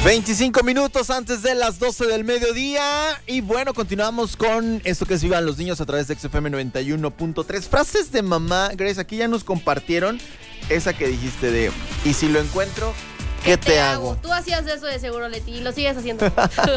25 minutos antes de las 12 del mediodía. Y bueno, continuamos con esto que es Vivan los Niños a través de XFM 91.3. Frases de mamá. Grace, aquí ya nos compartieron esa que dijiste de: y si lo encuentro, ¿qué te hago? Tú hacías eso de seguro, Leti, y lo sigues haciendo.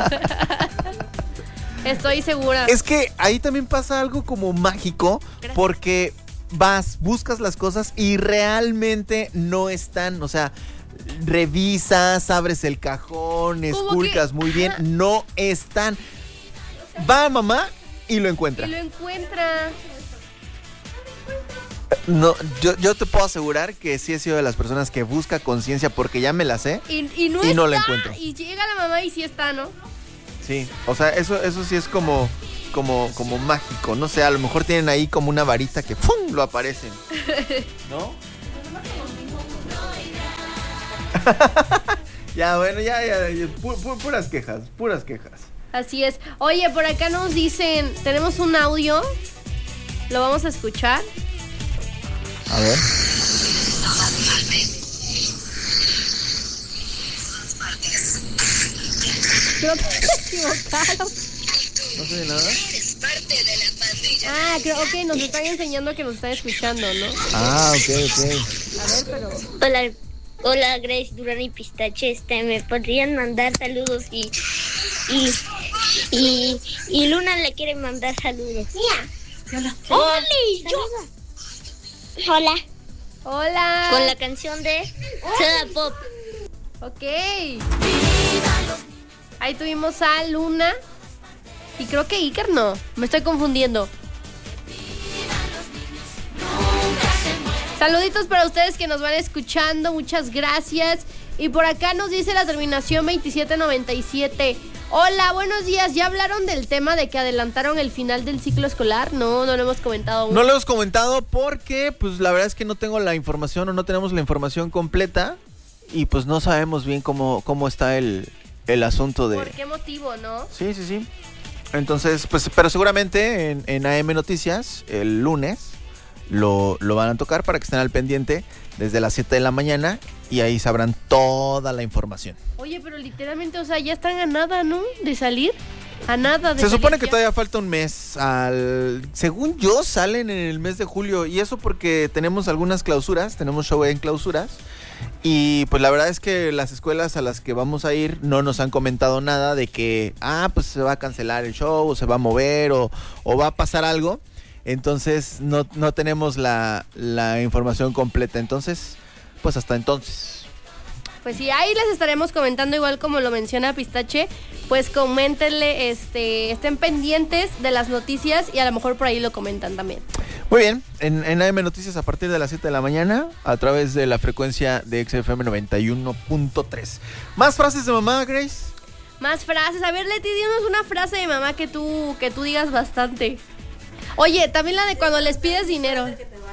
Estoy segura. Es que ahí también pasa algo como mágico. Gracias. Porque vas, buscas las cosas y realmente no están, o sea, revisas, abres el cajón, esculcas muy bien, no están. Va mamá y lo encuentra. Y lo encuentra. No, yo te puedo asegurar que sí he sido de las personas que busca conciencia porque ya me la sé y no la encuentro. Y llega la mamá y sí está, ¿no? Sí, o sea, eso sí es como mágico, no sé, a lo mejor tienen ahí como una varita que ¡pum! Lo aparecen, ¿no? Ya, bueno, ya, puras quejas. Así es. Oye, por acá nos dicen, tenemos un audio, lo vamos a escuchar. A ver. Creo que se equivocaron. No sé de nada. Creo que nos están enseñando que nos están escuchando, ¿no? Ok. A ver, pero... Hola, Grace, Durán y Pistache, me podrían mandar saludos y Luna le quiere mandar saludos. Hola. Hola. Con la canción de Soda Pop. Ok. Ahí tuvimos a Luna y creo que Iker no, me estoy confundiendo. Saluditos para ustedes que nos van escuchando, muchas gracias. Y por acá nos dice la terminación 2797. Hola, buenos días. ¿Ya hablaron del tema de que adelantaron el final del ciclo escolar? No lo hemos comentado aún. No lo hemos comentado porque, pues, la verdad es que no tengo la información o no tenemos la información completa y, pues, no sabemos bien cómo está el asunto de... ¿Por qué motivo, no? Sí. Entonces, pues, pero seguramente en AM Noticias, el lunes, lo van a tocar para que estén al pendiente desde las 7 de la mañana y ahí sabrán toda la información. Oye, pero literalmente, o sea, ya están a nada, ¿no? De salir. A nada de Se salir supone que ya. todavía falta un mes. Según yo, salen en el mes de julio. Y eso porque tenemos algunas clausuras. Tenemos show en clausuras. Y pues la verdad es que las escuelas a las que vamos a ir no nos han comentado nada de que, pues se va a cancelar el show, o se va a mover, o va a pasar algo. Entonces no tenemos la información completa. Entonces, pues hasta entonces. Pues sí, ahí les estaremos comentando, igual como lo menciona Pistache. Pues coméntenle, estén pendientes de las noticias y a lo mejor por ahí lo comentan también. Muy bien, en AM Noticias a partir de las 7 de la mañana a través de la frecuencia de XFM 91.3. ¿Más frases de mamá, Grace? Más frases. A ver, Leti, dinos una frase de mamá que tú digas bastante. Oye, también la de cuando les pides dinero.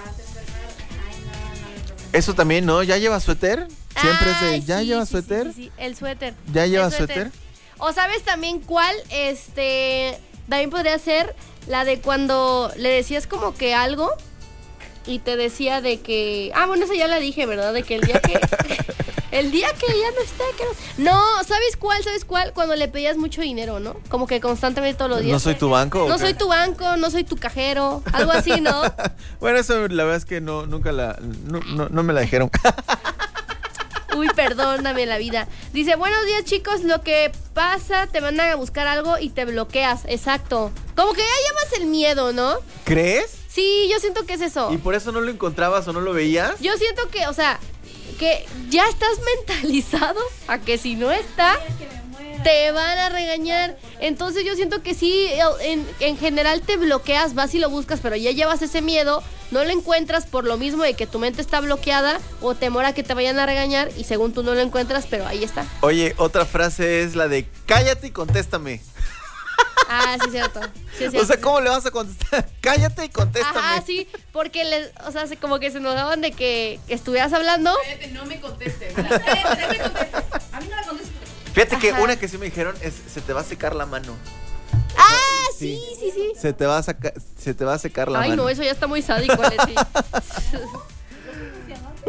Eso también, ¿no? ¿Ya lleva suéter? Siempre es de, ¿ya lleva suéter? Sí, el suéter. ¿Ya lleva suéter? O ¿sabes también cuál? También podría ser la de cuando le decías como que algo y te decía de que... bueno, esa ya la dije, ¿verdad? De que el día que... el día que ya no esté... No, ¿sabes cuál? Cuando le pedías mucho dinero, ¿no? Como que constantemente todos los días. ¿No soy tu banco? No soy tu banco, no soy tu cajero. Algo así, ¿no? Bueno, eso la verdad es que nunca no me la dijeron. Uy, perdóname la vida. Dice, buenos días, chicos. Lo que pasa, te mandan a buscar algo y te bloqueas. Exacto. Como que ya llevas el miedo, ¿no? ¿Crees? Sí, yo siento que es eso. ¿Y por eso no lo encontrabas o no lo veías? Yo siento que, o sea, que ya estás mentalizado a que si no está, te van a regañar. Entonces yo siento que sí, en general te bloqueas, vas y lo buscas, pero ya llevas ese miedo, no lo encuentras por lo mismo de que tu mente está bloqueada o temor a que te vayan a regañar y según tú no lo encuentras, pero ahí está. Oye, otra frase es la de cállate y contéstame. Sí es cierto. O sea, ¿cómo le vas a contestar? Cállate y contéstame. Ajá, sí, porque como que se enojaban de que estuvieras hablando. Cállate, no me contestes. No me contestes. A mí no me contestes. Fíjate que una que sí me dijeron es, se te va a secar la mano. Sí. Se te va a secar la mano. Ay, no, eso ya está muy sádico, Leti.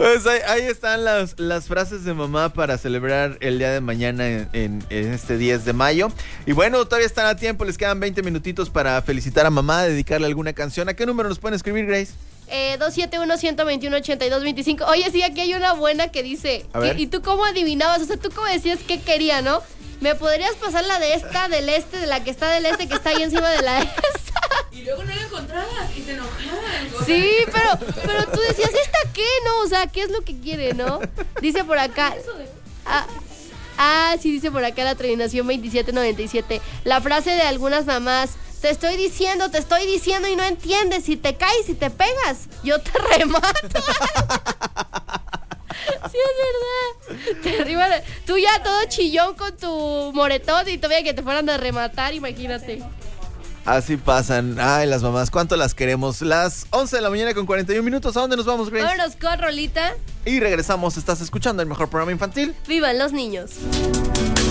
Pues ahí están las frases de mamá para celebrar el día de mañana en este 10 de mayo. Y bueno, todavía están a tiempo, les quedan 20 minutitos para felicitar a mamá, dedicarle alguna canción. ¿A qué número nos pueden escribir, Grace? 271-121-8225. Oye, sí, aquí hay una buena que dice, ¿y tú cómo adivinabas? O sea, ¿tú cómo decías qué quería, no? ¿Me podrías pasar la de esta, del este, de la que está del este, que está ahí encima de la esta? Y luego no la encontrabas y se enojaban. Sí, pero tú decías, ¿esta qué, no? O sea, ¿qué es lo que quiere, no? Dice por acá... sí, dice por acá la terminación 2797. La frase de algunas mamás: te estoy diciendo y no entiendes. Si te caes, si te pegas, yo te remato. Sí, es verdad. Tú ya todo chillón con tu moretón y todavía que te fueran a rematar, imagínate. Así pasan. Ay, las mamás, ¿cuánto las queremos? Las 11 de la mañana con 41 minutos. ¿A dónde nos vamos, Grace? Vámonos con rolita. Y regresamos. Estás escuchando el mejor programa infantil. ¡Vivan los niños!